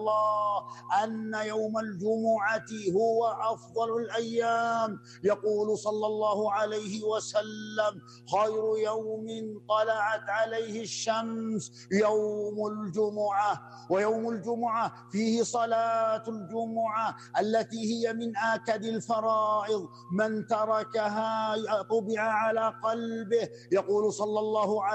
الله أن يوم الجمعة هو أفضل الأيام. يقول صلى الله عليه وسلم: خير يوم طلعت عليه الشمس يوم الجمعة. ويوم الجمعة فيه صلاة الجمعة التي هي من آكد الفرائض، من تركها طبع على قلبه. يقول صلى الله عليه